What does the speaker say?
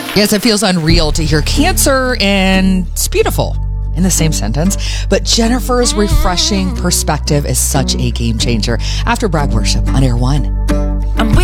Yes, it feels unreal to hear cancer and it's beautiful in the same sentence. But Jennifer's refreshing perspective is such a game changer. After Brag Worship on Air One.